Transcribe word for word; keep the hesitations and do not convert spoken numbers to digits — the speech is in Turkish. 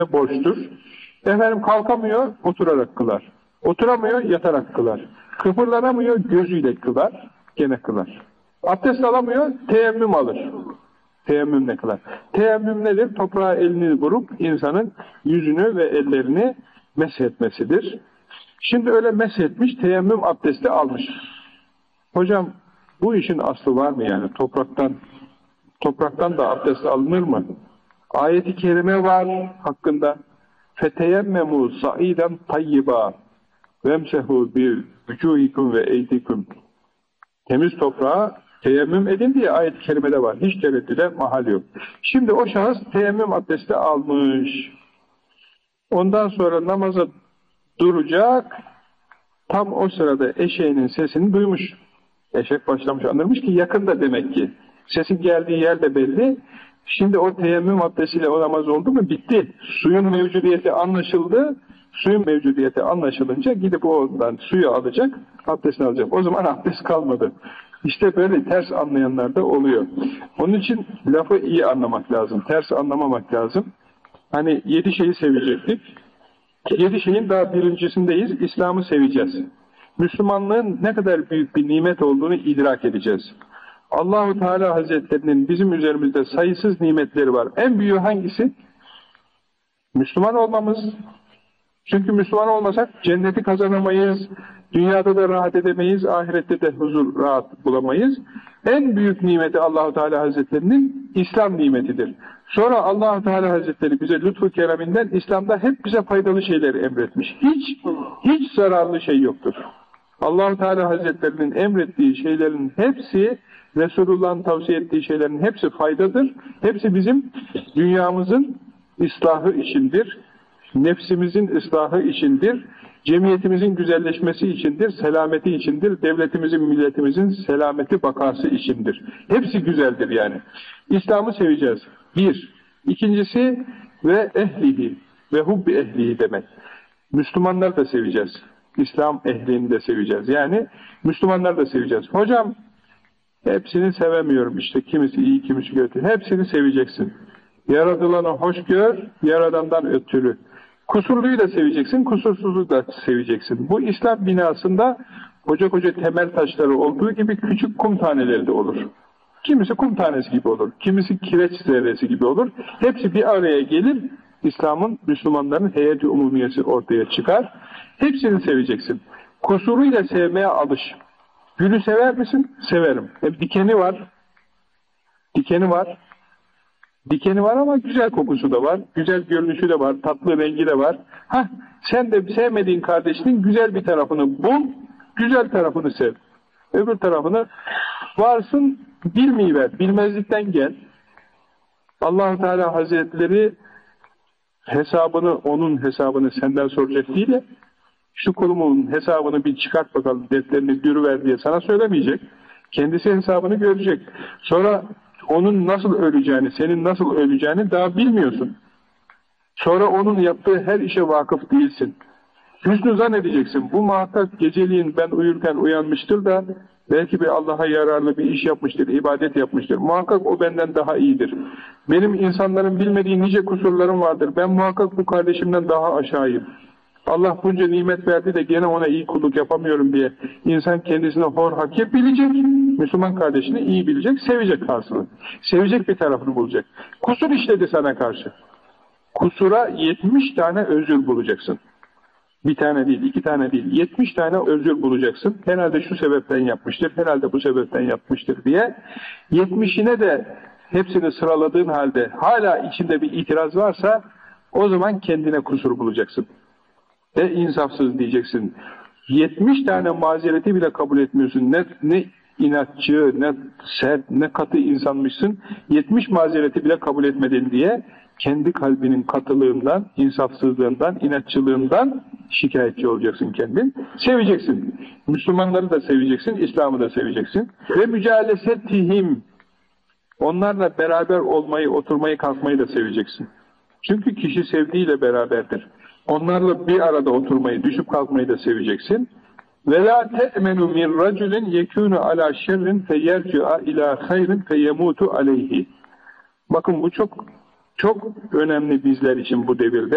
borçtur. Efendim kalkamıyor, oturarak kılar. Oturamıyor, yatarak kılar. Kıpırdanamıyor, gözüyle kılar, gene kılar. Abdest alamıyor, teyemmüm alır. Teyemmüm ne kılar? Teyemmüm nedir? Toprağa elini vurup insanın yüzünü ve ellerini meshetmesidir. Şimdi öyle meshetmiş, teyemmüm abdesti almış. Hocam bu işin aslı var mı yani? Topraktan topraktan da abdest alınır mı? Ayet-i kerime var hakkında. Feteyemmemu saiden tayyiba vemsehu bir vücuhikum ve eydikum. Temiz toprağa teyemmüm edin diye ayet-i kerimede var. Hiç tereddüde mahal yok. Şimdi o şahıs teyemmüm abdesti almış. Ondan sonra namaza duracak. Tam o sırada eşeğinin sesini duymuş. Eşek başlamış, anlamış ki yakında demek ki. Sesin geldiği yer de belli. Şimdi o teyemmüm abdestiyle o namaz oldu mu bitti. Suyun mevcudiyeti anlaşıldı. Suyun mevcudiyeti anlaşılınca gidip oradan suyu alacak, abdestini alacak. O zaman abdest kalmadı. İşte böyle ters anlayanlar da oluyor. Onun için lafı iyi anlamak lazım. Ters anlamamak lazım. Hani yedi şeyi sevecektik. Yedi şeyin daha birincisindeyiz. İslam'ı seveceğiz. Müslümanlığın ne kadar büyük bir nimet olduğunu idrak edeceğiz. Allah-u Teala Hazretlerinin bizim üzerimizde sayısız nimetleri var. En büyüğü hangisi? Müslüman olmamız. Çünkü Müslüman olmasak cenneti kazanamayız, dünyada da rahat edemeyiz, ahirette de huzur rahat bulamayız. En büyük nimeti Allah-u Teala Hazretlerinin İslam nimetidir. Sonra Allah-u Teala Hazretleri bize lütfu kereminden İslam'da hep bize faydalı şeyleri emretmiş. Hiç, hiç zararlı şey yoktur. Allah-u Teala Hazretlerinin emrettiği şeylerin hepsi, Resulullah'ın tavsiye ettiği şeylerin hepsi faydadır. Hepsi bizim dünyamızın ıslahı içindir. Nefsimizin ıslahı içindir, cemiyetimizin güzelleşmesi içindir, selameti içindir, devletimizin, milletimizin selameti, bakası içindir. Hepsi güzeldir yani. İslam'ı seveceğiz. Bir. İkincisi ve ehlihi ve hubbi ehlihi demek. Müslümanlar da seveceğiz. İslam ehlini de seveceğiz. Yani Müslümanlar da seveceğiz. Hocam hepsini sevemiyorum işte. Kimisi iyi, kimisi kötü. Hepsini seveceksin. Yaratılanı hoş gör, yaradandan ötürü. Kusurluyu da seveceksin, kusursuzu da seveceksin. Bu İslam binasında koca koca temel taşları olduğu gibi küçük kum taneleri de olur. Kimisi kum tanesi gibi olur, kimisi kireç zerresi gibi olur. Hepsi bir araya gelir, İslam'ın, Müslümanların heyeti umumiyesi ortaya çıkar. Hepsini seveceksin. Kusuruyla sevmeye alış. Gülü sever misin? Severim. E, dikeni var. Dikeni var. Dikeni var ama güzel kokusu da var, güzel görünüşü de var, tatlı rengi de var. Hah, sen de sevmediğin kardeşinin güzel bir tarafını bul, güzel tarafını sev. Öbür tarafını varsın, bilmeyiver, bilmezlikten gel. Allah-u Teala Hazretleri hesabını, onun hesabını senden soracak değil de, şu kulumun hesabını bir çıkart bakalım, defterini dürüver diye sana söylemeyecek. Kendisi hesabını görecek. Sonra onun nasıl öleceğini, senin nasıl öleceğini daha bilmiyorsun. Sonra onun yaptığı her işe vakıf değilsin. Hüsnü zannedeceksin. Bu muhakkak geceliğin ben uyurken uyanmıştır da belki bir Allah'a yararlı bir iş yapmıştır, ibadet yapmıştır. Muhakkak o benden daha iyidir. Benim insanların bilmediği nice kusurlarım vardır. Ben muhakkak bu kardeşimden daha aşağıyım. Allah bunca nimet verdi de gene ona iyi kulluk yapamıyorum diye insan kendisine hor hakir bilecek, Müslüman kardeşini iyi bilecek, sevecek karşılığı. Sevecek bir tarafını bulacak. Kusur işledi sana karşı. Kusura yetmiş tane özür bulacaksın. Bir tane değil, iki tane değil, yetmiş tane özür bulacaksın. Herhalde şu sebepten yapmıştır, herhalde bu sebepten yapmıştır diye. Yetmişine de hepsini sıraladığın halde hala içinde bir itiraz varsa o zaman kendine kusur bulacaksın. E insafsız diyeceksin. yetmiş tane mazereti bile kabul etmiyorsun. Ne, ne inatçı, ne sert, ne katı insanmışsın. yetmiş mazereti bile kabul etmedin diye kendi kalbinin katılığından, insafsızlığından, inatçılığından şikayetçi olacaksın kendin. Seveceksin. Müslümanları da seveceksin, İslam'ı da seveceksin. Ve mücalesetihim, onlarla beraber olmayı, oturmayı, kalkmayı da seveceksin. Çünkü kişi sevdiğiyle beraberdir. Onlarla bir arada oturmayı, düşüp kalkmayı da seveceksin. وَلَا تَأْمَنُ مِنْ رَجُلٍ يَكُونُ عَلَى شَرٍ فَيَرْجُعَ اِلَى خَيْرٍ فَيَمُوتُ عَلَيْهِ. Bakın bu çok çok önemli bizler için bu devirde.